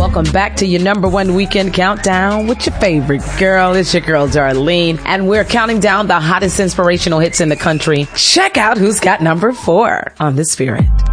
Welcome back to your number one weekend countdown with your favorite girl. It's your girl, Darlene. And we're counting down the hottest inspirational hits in the country. Check out who's got number 4 on The Spirit.